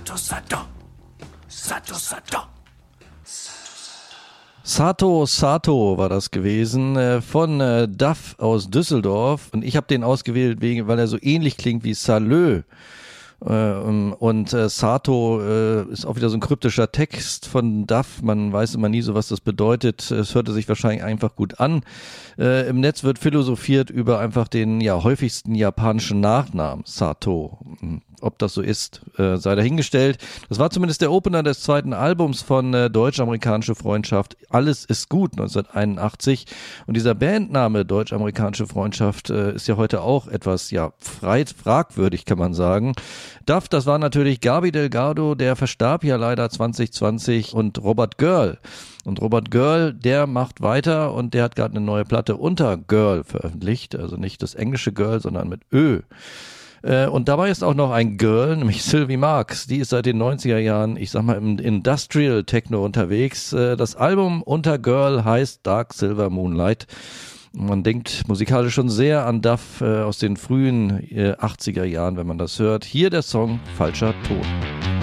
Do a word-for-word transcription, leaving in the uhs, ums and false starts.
Sato, Sato. Sato, Sato. Sato Sato war das gewesen, äh, von äh, Duff aus Düsseldorf. Und ich habe den ausgewählt, wegen, weil er so ähnlich klingt wie Salö. Und äh, Sato äh, ist auch wieder so ein kryptischer Text von Duff. Man weiß immer nie so, was das bedeutet. Es hörte sich wahrscheinlich einfach gut an. Äh, Im Netz wird philosophiert über einfach den ja häufigsten japanischen Nachnamen, Sato. Ob das so ist, äh, sei dahingestellt. Das war zumindest der Opener des zweiten Albums von äh, Deutsch-Amerikanische Freundschaft. Alles ist gut, neunzehnhunderteinundachtzig. Und dieser Bandname Deutsch-Amerikanische Freundschaft äh, ist ja heute auch etwas ja frei, fragwürdig, kann man sagen. Duff, das war natürlich Gaby Delgado, der verstarb ja leider zwanzig zwanzig, und Robert Girl. Und Robert Girl, der macht weiter und der hat gerade eine neue Platte unter Girl veröffentlicht. Also nicht das englische Girl, sondern mit Ö. Und dabei ist auch noch ein Girl, nämlich Sylvie Marks. Die ist seit den neunziger Jahren, ich sag mal, im Industrial Techno unterwegs. Das Album unter Girl heißt Dark Silver Moonlight. Man denkt musikalisch schon sehr an Duff äh, aus den frühen äh, achtziger Jahren, wenn man das hört. Hier der Song Falscher Ton.